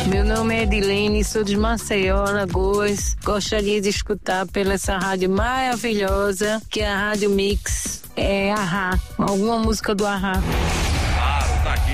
Meu nome é Edilene, sou de Maceió, Alagoas. Gostaria de escutar pela essa rádio maravilhosa, que é a Rádio Mix. É Ahá, alguma música do Ahá.